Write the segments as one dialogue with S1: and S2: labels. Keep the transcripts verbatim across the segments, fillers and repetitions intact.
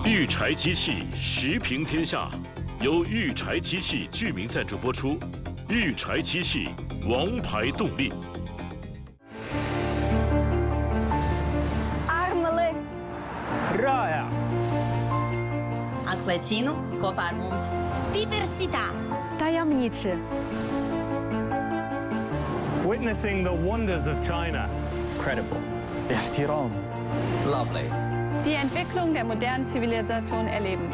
S1: 御柴机器时平天下，由御柴机器居民赞助播出。御柴机器王牌动力。
S2: Armele
S3: Rāja.
S4: Atklēcinu kopā ar mums.
S2: Diversitā.
S5: Tajemniczy.
S3: Witnessing the wonders of China.
S6: Credible.
S7: احترام.
S6: Lovely.
S5: Die Entwicklung der modernen Zivilisation erleben.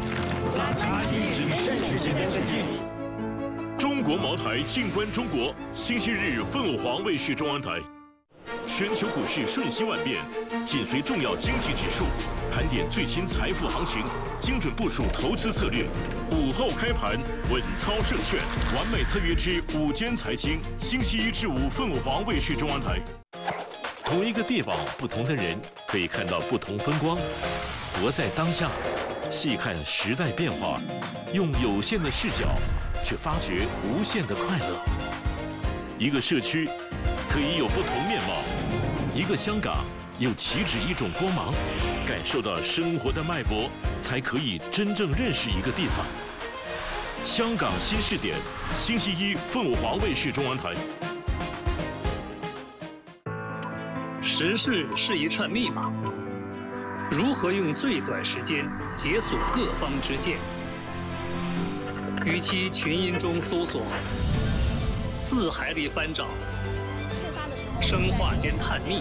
S1: 中国茅台静观中国，星期日凤凰凰卫视中央台。全球股市瞬息万变，紧随重要经济指数，盘点最新财富行情，精准部署投资策略。午后开盘，稳操胜券，完美特约之午间财经，星期一至五凤凰凰卫视中央台。同一个地方，不同的人可以看到不同风光。活在当下，细看时代变化，用有限的视角，却发掘无限的快乐。一个社区可以有不同面貌，一个香港又岂止一种光芒。感受到生活的脉搏，才可以真正认识一个地方。香港新视点，星期一凤凰凰卫视中央台。
S8: 时事是一串密码，如何用最短时间解锁各方之见？与其群音中搜索，字海里翻找，生化间探秘，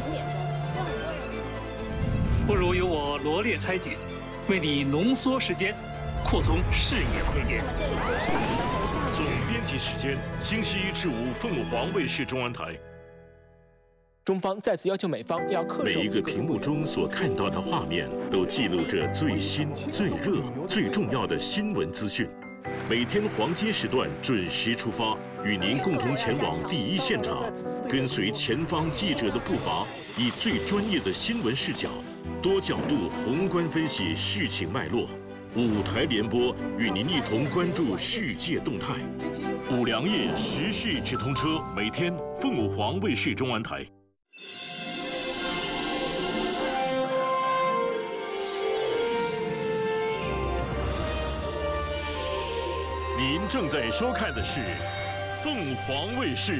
S8: 不如由我罗列拆解，为你浓缩时间，扩充视野空间。
S1: 总编辑时间，星期一至五凤凰凰卫视中央台。
S9: 中方再次要求美方要恪守
S1: 每一个屏幕中所看到的画面，都记录着最新、最热、最重要的新闻资讯。每天黄金时段准时出发，与您共同前往第一现场，跟随前方记者的步伐，以最专业的新闻视角，多角度宏观分析事情脉络。五台联播，与您一同关注世界动态。五粮液时事直通车，每天凤凰卫视中央台。您正在收看的是凤凰卫视。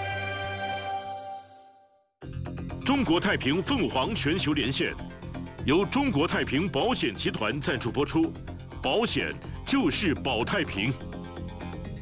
S1: 中国太平凤凰全球连线，由中国太平保险集团赞助播出。保险就是保太平。